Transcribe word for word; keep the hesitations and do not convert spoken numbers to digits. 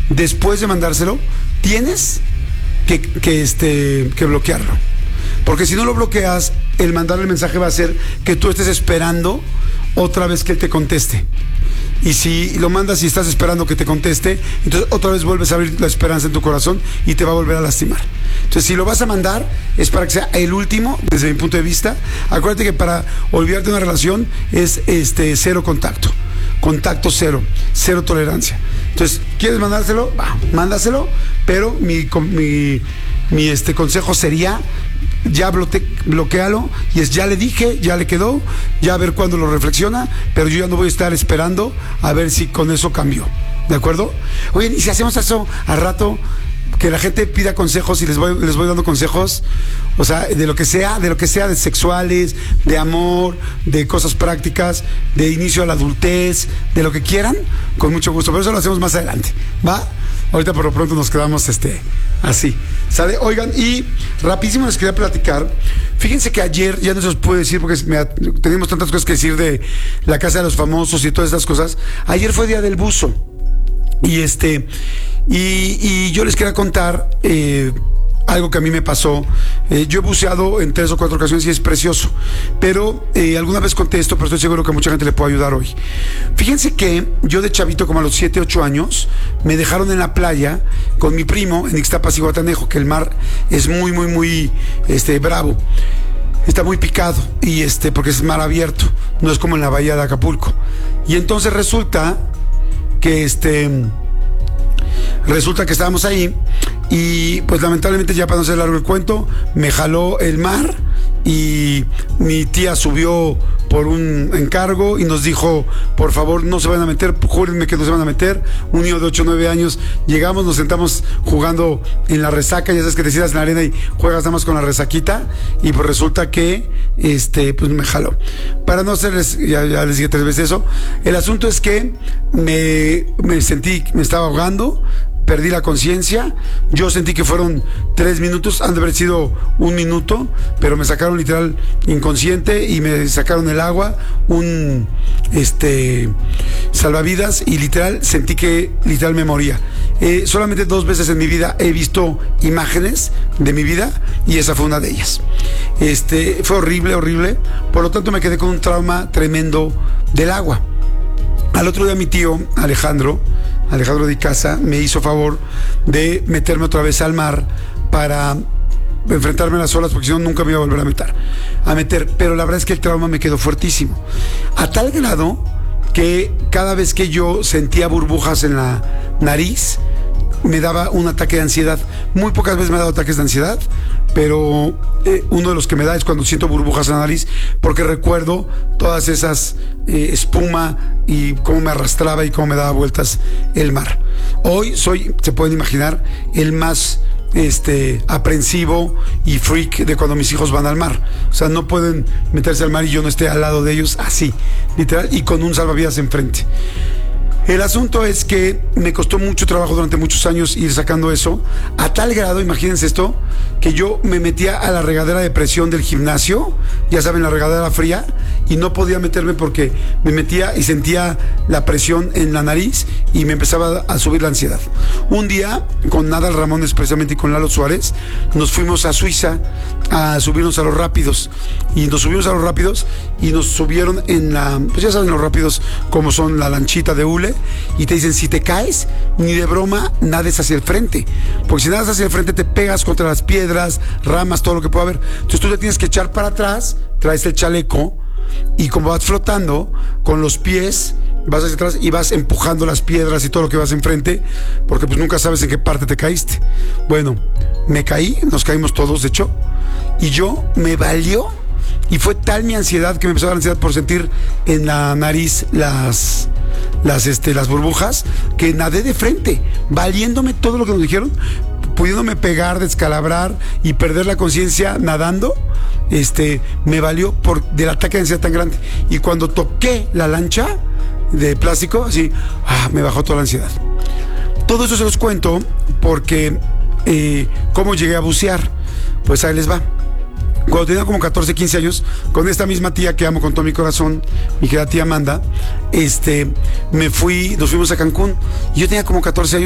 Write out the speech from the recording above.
después de mandárselo, tienes que, que, este, que bloquearlo. Porque si no lo bloqueas, el mandarle el mensaje va a hacer que tú estés esperando otra vez que él te conteste. Y si lo mandas y estás esperando que te conteste, entonces otra vez vuelves a abrir la esperanza en tu corazón y te va a volver a lastimar. Entonces, si lo vas a mandar, es para que sea el último, desde mi punto de vista. Acuérdate que para olvidarte de una relación es este cero contacto. Contacto cero, cero tolerancia. Entonces, ¿quieres mandárselo? Va, mándaselo, pero mi, mi, mi este consejo sería: ya bloque, bloquealo, y es ya le dije, ya le quedó, ya a ver cuándo lo reflexiona, pero yo ya no voy a estar esperando a ver si con eso cambió. ¿De acuerdo? Oye, y si hacemos eso al rato, que la gente pida consejos y les voy, les voy dando consejos, o sea, de lo que sea, de lo que sea, de sexuales, de amor, de cosas prácticas, de inicio a la adultez, de lo que quieran, con mucho gusto, pero eso lo hacemos más adelante, ¿va? Ahorita por lo pronto nos quedamos este así, ¿sale? Oigan, y rapidísimo les quería platicar. Fíjense que ayer, ya no se los puedo decir porque me, teníamos tantas cosas que decir de la Casa de los Famosos y todas estas cosas. Ayer fue Día del Buzo. Y este, y, y yo les quería contar eh, algo que a mí me pasó. Eh, yo he buceado en tres o cuatro ocasiones y es precioso. Pero eh, alguna vez conté esto, pero estoy seguro que a mucha gente le puedo ayudar hoy. Fíjense que yo de chavito, como a los siete, ocho años, me dejaron en la playa con mi primo en Ixtapas y Guatanejo, que el mar es muy, muy, muy este, bravo. Está muy picado, y este, porque es mar abierto, no es como en la bahía de Acapulco. Y entonces resulta que este resulta que estábamos ahí y pues lamentablemente, ya para no ser largo el cuento, me jaló el mar y mi tía subió por un encargo y nos dijo: por favor, no se van a meter, júrenme que no se van a meter. Un niño de ocho o nueve años, llegamos, nos sentamos jugando en la resaca, ya sabes que te sientas en la arena y juegas nada más con la resaquita, y pues resulta que este pues me jaló. Para no hacerles, ya, ya les dije tres veces eso, el asunto es que me, me sentí, me estaba ahogando, perdí la conciencia. Yo sentí que fueron tres minutos, han de haber sido un minuto, pero me sacaron literal inconsciente y me sacaron el agua, un este salvavidas, y literal sentí que literal me moría. Eh, solamente dos veces en mi vida he visto imágenes de mi vida y esa fue una de ellas. Este, fue horrible, horrible. Por lo tanto, me quedé con un trauma tremendo del agua. Al otro día mi tío Alejandro Alejandro de Casa me hizo favor de meterme otra vez al mar para enfrentarme a las olas, porque si no nunca me iba a volver a meter, a meter. Pero la verdad es que el trauma me quedó fuertísimo, a tal grado que cada vez que yo sentía burbujas en la nariz me daba un ataque de ansiedad. Muy pocas veces me ha dado ataques de ansiedad, pero eh, uno de los que me da es cuando siento burbujas en la nariz, porque recuerdo todas esas eh, espuma y cómo me arrastraba y cómo me daba vueltas el mar. Hoy soy, se pueden imaginar, el más este aprensivo y freak de cuando mis hijos van al mar. O sea, no pueden meterse al mar y yo no esté al lado de ellos, así, literal, y con un salvavidas enfrente. El asunto es que me costó mucho trabajo durante muchos años ir sacando eso, a tal grado, imagínense esto, que yo me metía a la regadera de presión del gimnasio, ya saben, la regadera fría, y no podía meterme porque me metía y sentía la presión en la nariz y me empezaba a subir la ansiedad. Un día, con Nadal Ramones precisamente y con Lalo Suárez, nos fuimos a Suiza a subirnos a los rápidos, y nos subimos a los rápidos y nos subieron en la, pues ya saben los rápidos como son, la lanchita de hule, y te dicen: si te caes, ni de broma nades hacia el frente, porque si nadas hacia el frente te pegas contra las piedras, ramas, todo lo que pueda haber. Entonces tú te tienes que echar para atrás, traes el chaleco, y como vas flotando con los pies, vas hacia atrás y vas empujando las piedras y todo lo que vas enfrente, porque pues nunca sabes en qué parte te caíste. Bueno, me caí, nos caímos todos de hecho, y yo me valió, y fue tal mi ansiedad que me empezó a dar ansiedad por sentir en la nariz las las este las burbujas, que nadé de frente, valiéndome todo lo que nos dijeron, pudiéndome pegar, descalabrar y perder la conciencia nadando. Este, me valió por del ataque de ansiedad tan grande. Y cuando toqué la lancha de plástico, así, ah, me bajó toda la ansiedad. Todo eso se los cuento porque eh, ¿cómo llegué a bucear? Pues ahí les va. Cuando tenía como catorce, quince años, con esta misma tía que amo con todo mi corazón, mi querida tía Amanda, este, me fui, nos fuimos a Cancún, y yo tenía como catorce años.